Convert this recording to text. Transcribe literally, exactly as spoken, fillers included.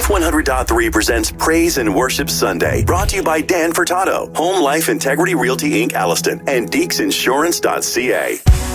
F one hundred point three presents Praise and Worship Sunday, brought to you by Dan Furtado, Home Life Integrity Realty Incorporated. Alliston, and Deeks Insurance dot C A.